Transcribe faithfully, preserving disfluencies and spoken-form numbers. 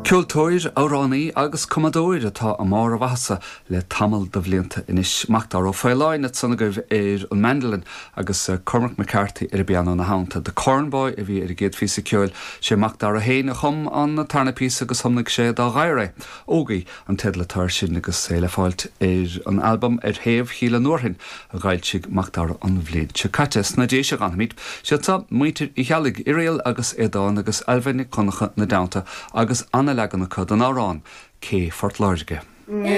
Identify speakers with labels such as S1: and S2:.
S1: Ceoltóir áránnaí agus cumadóir atá a mar a bhasa le tamil do bhlianta inis Mactar ó Fáileáin at sanna goibh ar an Mandolin agus Cormac McCarthy ar beanna na hánta. De Cornboy a bhí ar géad físa ceol sé Mactar a héine chum an na tarnapís agus thomnig sé dá ghaire. Ógaí an tedlatar sin agus é le fáilt ar an album ar thaobh Chiala Nuorthain a ghail siad Mactar an bhléad se caite na déise gan míid. Se tá muintir i chealig i réal agus édáin agus albhainnig conacha na damta agus anna legan na cod an árán, cé fort láirge.